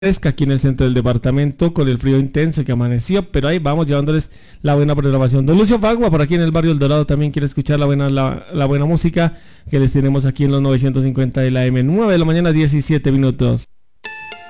fresca aquí en el centro del departamento con el frío intenso que amaneció, pero ahí vamos llevándoles la buena programación. Don Lucio Fagua, por aquí en el barrio El Dorado, también quiere escuchar la buena música que les tenemos aquí en los 950 de la M, 9 de la mañana, 17 minutos.